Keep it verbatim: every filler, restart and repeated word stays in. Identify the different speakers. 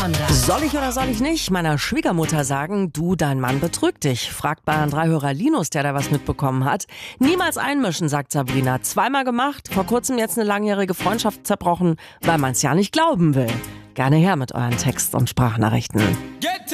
Speaker 1: Soll ich oder soll ich nicht meiner Schwiegermutter sagen, du, dein Mann betrügt dich? Fragt Bayern drei Hörer Linus, der da was mitbekommen hat. Niemals einmischen, sagt Sabrina. Zweimal gemacht, vor kurzem jetzt eine langjährige Freundschaft zerbrochen, weil man es ja nicht glauben will. Gerne her mit euren Text- und Sprachnachrichten.